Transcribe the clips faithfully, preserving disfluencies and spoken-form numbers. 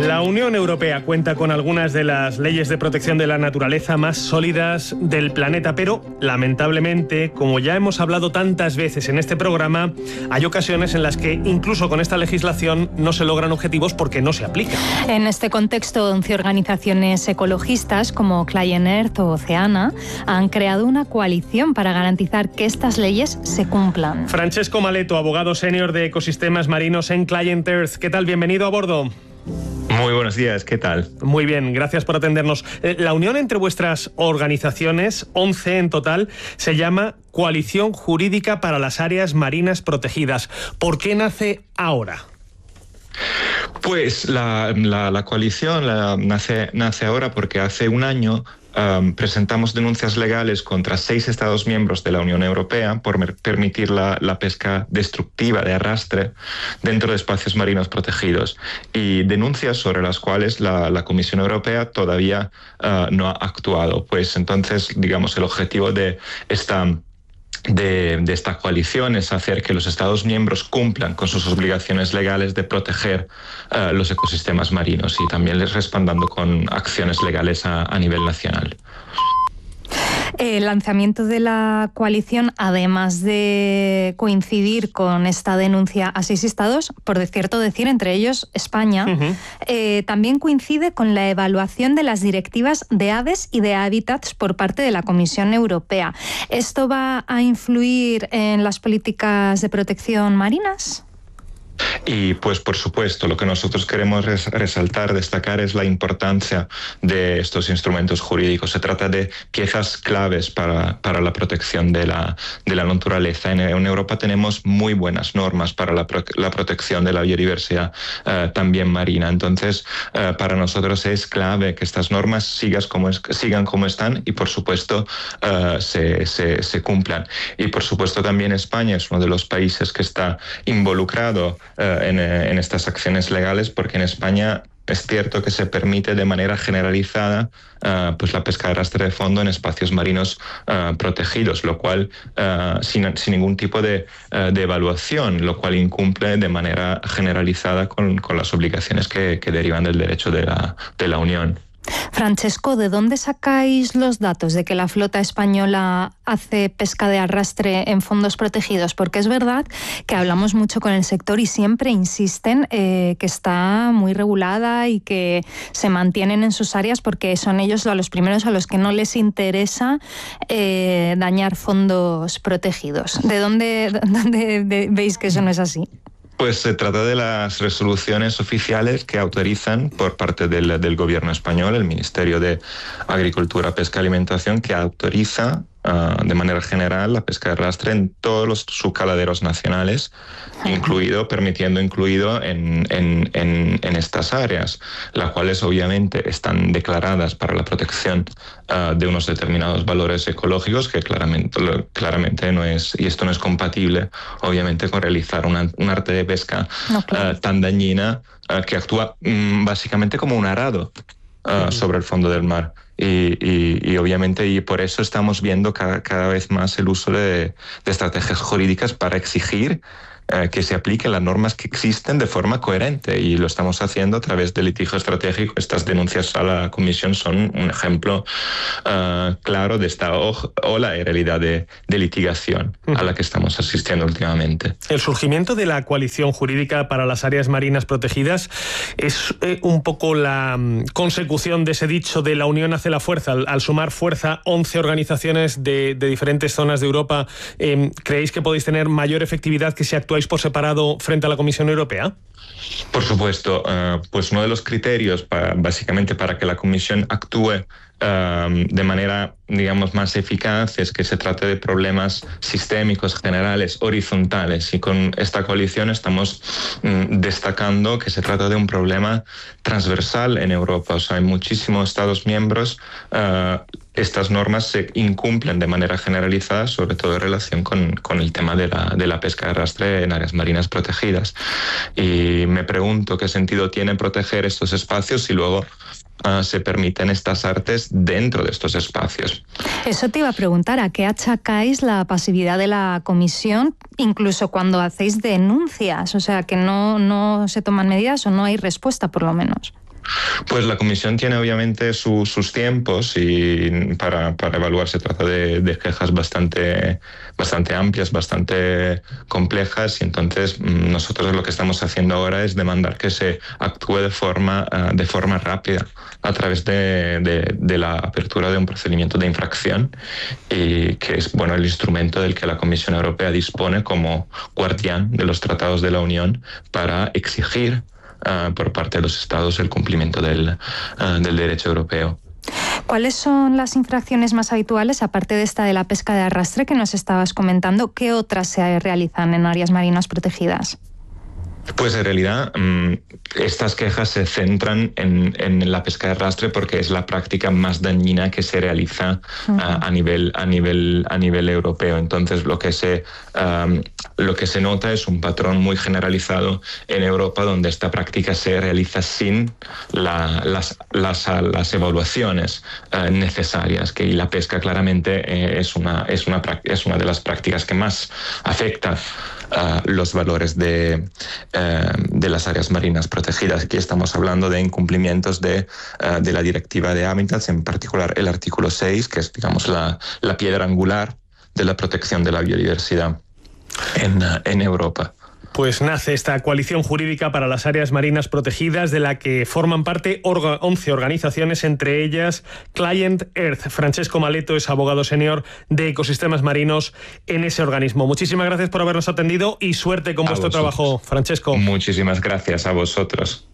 La Unión Europea cuenta con algunas de las leyes de protección de la naturaleza más sólidas del planeta, pero lamentablemente, como ya hemos hablado tantas veces en este programa, hay ocasiones en las que incluso con esta legislación no se logran objetivos porque no se aplica. En este contexto, once organizaciones ecologistas como Client Earth o Oceana han creado una coalición para garantizar que estas leyes se cumplan. Francesco Maleto, abogado senior de ecosistemas marinos en Client Earth. ¿Qué tal? Bienvenido a bordo. Muy buenos días, ¿qué tal? Muy bien, gracias por atendernos. La unión entre vuestras organizaciones, once en total, se llama Coalición Jurídica para las Áreas Marinas Protegidas. ¿Por qué nace ahora? Pues la, la, la coalición la, nace, nace ahora porque hace un año Um, presentamos denuncias legales contra seis Estados miembros de la Unión Europea por mer- permitir la, la pesca destructiva de arrastre dentro de espacios marinos protegidos, y denuncias sobre las cuales la, la Comisión Europea todavía uh, no ha actuado. Pues entonces, digamos, el objetivo de esta De, de esta coalición es hacer que los Estados miembros cumplan con sus obligaciones legales de proteger uh, los ecosistemas marinos, y también les respaldando con acciones legales a, a nivel nacional. El lanzamiento de la coalición, además de coincidir con esta denuncia a seis estados, por de cierto decir, entre ellos España, uh-huh. eh, también coincide con la evaluación de las directivas de aves y de hábitats por parte de la Comisión Europea. ¿Esto va a influir en las políticas de protección marinas? Y pues por supuesto, lo que nosotros queremos res- resaltar, destacar es la importancia de estos instrumentos jurídicos. Se trata de piezas claves para, para la protección de la, de la naturaleza. En, en Europa tenemos muy buenas normas para la, pro- la protección de la biodiversidad uh, también marina. Entonces, uh, para nosotros es clave que estas normas sigas como es, sigan como están y por supuesto uh, se, se, se cumplan. Y por supuesto también España es uno de los países que está involucrado Uh, en, en estas acciones legales, porque en España es cierto que se permite de manera generalizada uh, pues la pesca de arrastre de fondo en espacios marinos uh, protegidos, lo cual uh, sin, sin ningún tipo de, uh, de evaluación, lo cual incumple de manera generalizada con, con las obligaciones que, que derivan del derecho de la, de la Unión. Francesco, ¿de dónde sacáis los datos de que la flota española hace pesca de arrastre en fondos protegidos? Porque es verdad que hablamos mucho con el sector y siempre insisten eh, que está muy regulada y que se mantienen en sus áreas porque son ellos a los primeros a los que no les interesa eh, dañar fondos protegidos. ¿De dónde, dónde de, veis que eso no es así? Pues se trata de las resoluciones oficiales que autorizan por parte del, del gobierno español, el Ministerio de Agricultura, Pesca y Alimentación, que autoriza uh, de manera general la pesca de arrastre en todos los subcaladeros nacionales, incluido, permitiendo incluido en, en, en, en estas áreas, las cuales obviamente están declaradas para la protección uh, de unos determinados valores ecológicos que claramente, claramente no es, y esto no es compatible obviamente con realizar una, un arte de pesca no, claro. uh, tan dañina uh, que actúa um, básicamente como un arado uh, sí. sobre el fondo del mar. Y, y, y obviamente y por eso estamos viendo cada, cada vez más el uso de, de estrategias jurídicas para exigir eh, que se apliquen las normas que existen de forma coherente, y lo estamos haciendo a través del litigio estratégico. Estas denuncias a la Comisión son un ejemplo uh, claro de esta ola en realidad de, de litigación a la que estamos asistiendo últimamente. El surgimiento de la coalición jurídica para las áreas marinas protegidas es eh, un poco la um, consecución de ese dicho de la unión hace la fuerza. Al, al sumar fuerza once organizaciones de, de diferentes zonas de Europa, eh, ¿creéis que podéis tener mayor efectividad que si actuáis por separado frente a la Comisión Europea? Por supuesto, uh, pues uno de los criterios para, básicamente para que la Comisión actúe Uh, de manera, digamos, más eficaz es que se trate de problemas sistémicos, generales, horizontales, y con esta coalición estamos mm, destacando que se trata de un problema transversal en Europa. O sea, hay muchísimos Estados miembros, uh, estas normas se incumplen de manera generalizada, sobre todo en relación con, con el tema de la, de la pesca de arrastre en áreas marinas protegidas. Y me pregunto qué sentido tiene proteger estos espacios si luego Uh, se permiten estas artes dentro de estos espacios. Eso te iba a preguntar, ¿a qué achacáis la pasividad de la Comisión, incluso cuando hacéis denuncias? O sea, que no, no se toman medidas o no hay respuesta, por lo menos. Pues la Comisión tiene obviamente su, sus tiempos y para, para evaluar se trata de, de quejas bastante, bastante amplias, bastante complejas, y entonces nosotros lo que estamos haciendo ahora es demandar que se actúe de forma, de forma rápida a través de, de, de la apertura de un procedimiento de infracción, y que es bueno el instrumento del que la Comisión Europea dispone como guardián de los tratados de la Unión para exigir Uh, por parte de los Estados el cumplimiento del, uh, del derecho europeo. ¿Cuáles son las infracciones más habituales, aparte de esta de la pesca de arrastre que nos estabas comentando? ¿Qué otras se realizan en áreas marinas protegidas? Pues en realidad estas quejas se centran en, en la pesca de arrastre porque es la práctica más dañina que se realiza uh-huh. a, a nivel a nivel a nivel europeo. Entonces lo que se um, lo que se nota es un patrón muy generalizado en Europa, donde esta práctica se realiza sin la, las, las las evaluaciones uh, necesarias. Que la pesca claramente eh, es una es una es una de las prácticas que más afecta Uh, los valores de, uh, de las áreas marinas protegidas. Aquí estamos hablando de incumplimientos de, uh, de la Directiva de Hábitats, en particular el artículo seis, que es, digamos, la, la piedra angular de la protección de la biodiversidad en, uh, en Europa. Pues nace esta coalición jurídica para las áreas marinas protegidas, de la que forman parte once organizaciones, entre ellas Client Earth. Francesco Maleto es abogado senior de ecosistemas marinos en ese organismo. Muchísimas gracias por habernos atendido y suerte con a vuestro vosotros. trabajo, Francesco. Muchísimas gracias a vosotros.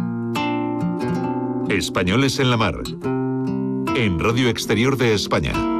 Españoles en la Mar, en Radio Exterior de España.